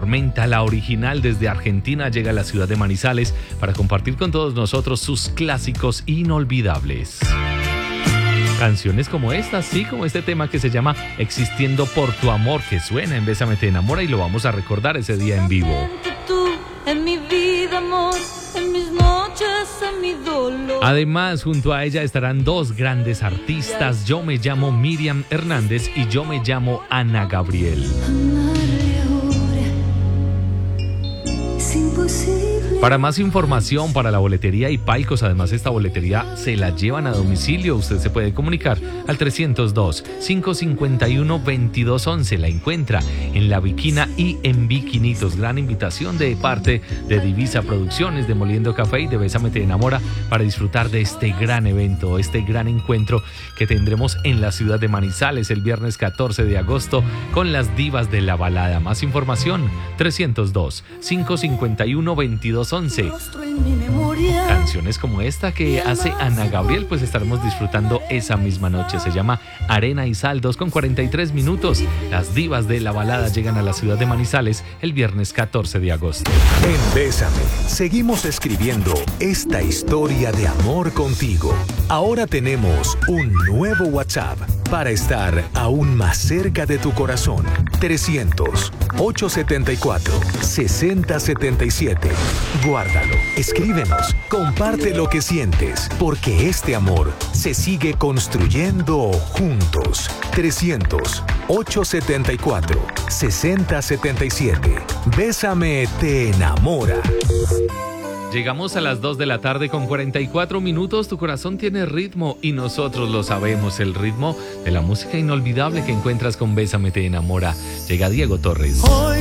Tormenta, la original desde Argentina, llega a la ciudad de Manizales para compartir con todos nosotros sus clásicos inolvidables. Canciones como esta, sí, como este tema que se llama Existiendo por tu amor, que suena en Bésame te enamora y lo vamos a recordar ese día en vivo. Tú en mi vida, amor, en mis noches, en mi dolor. Además, junto a ella estarán dos grandes artistas. Yo me llamo Miriam Hernández y yo me llamo Ana Gabriel. Para más información, para la boletería y palcos, además esta boletería se la llevan a domicilio. Usted se puede comunicar al 302-551-2211. La encuentra en La Viquina y en Viquinitos. Gran invitación de parte de Divisa Producciones, de Moliendo Café y de Bésame te enamora para disfrutar de este gran evento, este gran encuentro que tendremos en la ciudad de Manizales el viernes 14 de agosto con las divas de la balada. Más información, 302-551-2211. Canciones como esta que hace Ana Gabriel, pues estaremos disfrutando esa misma noche. Se llama Arena y Sal, 2:43 minutos. Las divas de la balada llegan a la ciudad de Manizales el viernes 14 de agosto. En Bésame, seguimos escribiendo esta historia de amor contigo. Ahora tenemos un nuevo WhatsApp para estar aún más cerca de tu corazón. 300-874-6077. Guárdalo, escríbenos, comparte lo que sientes, porque este amor se sigue construyendo juntos. 300-874-6077. Bésame te enamora. Llegamos a las 2 de la tarde con 44 minutos. Tu corazón tiene ritmo y nosotros lo sabemos, el ritmo de la música inolvidable que encuentras con Bésame te enamora. Llega Diego Torres.